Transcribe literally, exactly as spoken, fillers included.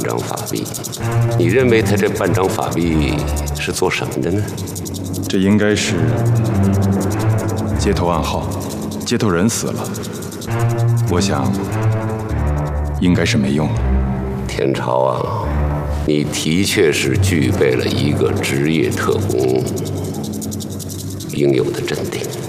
张法币，你认为他这半张法币是做什么的呢？ 这应该是街头暗号，街头人死了，我想应该是没用了。 天朝啊，你的确是具备了一个职业特工应有的镇定。